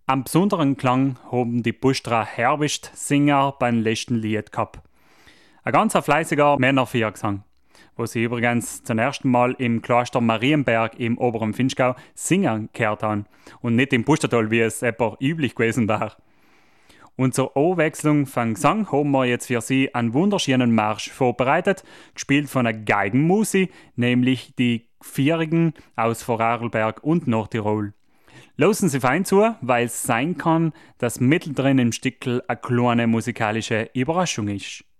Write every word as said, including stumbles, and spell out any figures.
Am besonderen Klang haben die Bustra Herbst-Singer beim letzten Lied gehabt. Ein ganz fleißiger Männerviergesang, wo sie übrigens zum ersten Mal im Kloster Marienberg im oberen Vinschgau singen gehört haben und nicht im Pustertal, wie es etwa üblich gewesen war. Und zur Abwechslung von Gesang haben wir jetzt für Sie einen wunderschönen Marsch vorbereitet, gespielt von einer Geigenmusi, nämlich die Vierigen aus Vorarlberg und Nordtirol. Losen Sie fein zu, weil es sein kann, dass mittendrin im Stickel eine kleine musikalische Überraschung ist.